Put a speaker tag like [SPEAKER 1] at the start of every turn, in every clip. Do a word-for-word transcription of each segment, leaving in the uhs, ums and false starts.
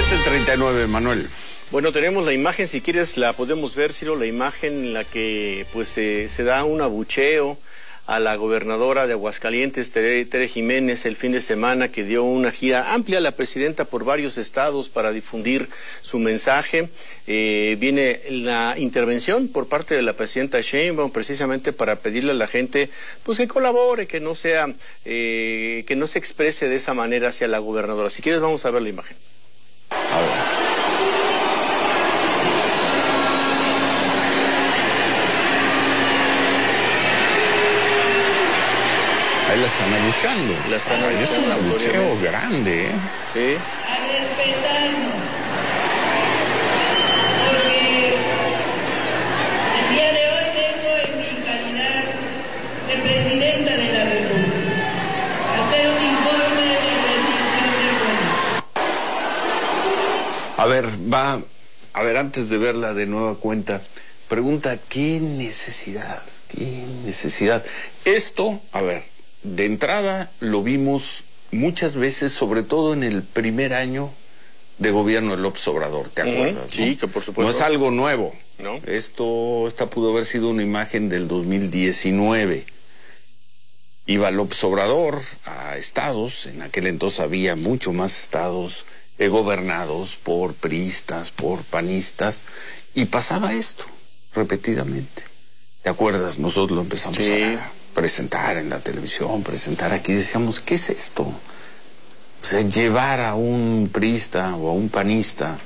[SPEAKER 1] siete treinta y nueve, Manuel.
[SPEAKER 2] Bueno, tenemos la imagen, si quieres la podemos ver, Ciro, la imagen en la que pues eh, se da un abucheo a la gobernadora de Aguascalientes, Tere, Tere Jiménez, el fin de semana, que dio una gira amplia a la presidenta por varios estados para difundir su mensaje. Eh, viene la intervención por parte de la presidenta Sheinbaum precisamente para pedirle a la gente pues que colabore, que no sea, eh, que no se exprese de esa manera hacia la gobernadora. Si quieres vamos a ver la imagen.
[SPEAKER 1] Ahora. Ahí la están abuchando.
[SPEAKER 2] La están abuchando.
[SPEAKER 1] Es un abucheo grande, ¿eh?
[SPEAKER 2] Sí.
[SPEAKER 3] A respetarnos. Porque el día de hoy vengo en mi calidad de presidenta de la República a hacer un informe de rendición de cuentas.
[SPEAKER 1] A ver, va, a ver, antes de verla de nueva cuenta, pregunta, ¿qué necesidad? ¿Qué necesidad? Esto, a ver, de entrada lo vimos muchas veces, sobre todo en el primer año de gobierno de López Obrador, ¿te acuerdas?
[SPEAKER 2] Uh-huh. Sí, ¿no? Que por supuesto.
[SPEAKER 1] No es algo nuevo.
[SPEAKER 2] ¿No?
[SPEAKER 1] Esto, esta pudo haber sido una imagen del dos mil diecinueve. Iba López Obrador a estados, en aquel entonces había mucho más estados eh, gobernados por priistas, por panistas, y pasaba esto repetidamente. ¿Te acuerdas? Nosotros lo empezamos sí. a presentar en la televisión, presentar aquí, decíamos, ¿qué es esto? O sea, llevar a un priista o a un panista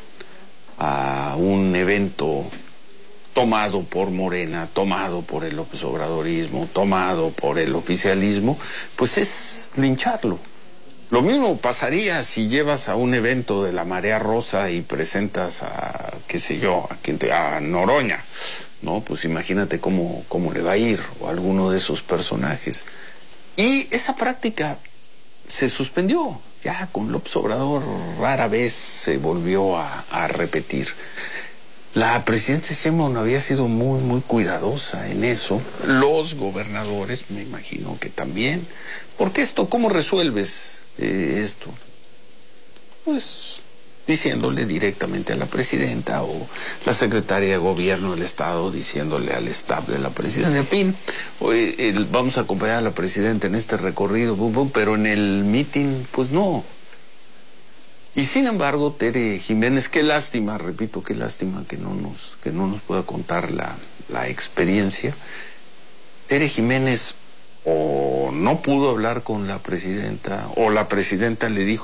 [SPEAKER 1] a un evento tomado por Morena, tomado por el López Obradorismo, tomado por el oficialismo, pues es lincharlo. Lo mismo pasaría si llevas a un evento de la Marea Rosa y presentas a, qué sé yo, a, quien te, a Noroña, ¿no? Pues imagínate cómo, cómo le va a ir, o a alguno de esos personajes. Y esa práctica se suspendió, ya con López Obrador rara vez se volvió a, a repetir. La presidenta Sheinbaum había sido muy, muy cuidadosa en eso. Los gobernadores, me imagino que también. Porque esto, ¿cómo resuelves eh, esto? Pues diciéndole directamente a la presidenta o la secretaria de gobierno del estado diciéndole al staff de la presidenta. En fin, hoy, el, vamos a acompañar a la presidenta en este recorrido, bum, bum, pero en el meeting, pues no. Y sin embargo, Tere Jiménez, qué lástima, repito, qué lástima que no nos, que no nos pueda contar la, la experiencia. Tere Jiménez o no pudo hablar con la presidenta, o la presidenta le dijo